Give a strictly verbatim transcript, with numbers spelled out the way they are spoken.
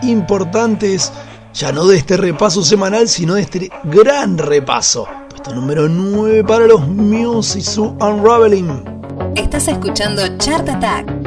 importantes, ya no de este repaso semanal, sino de este gran repaso. Puesto número nueve para los Muse y su Unraveling. Estás escuchando Chart Attack.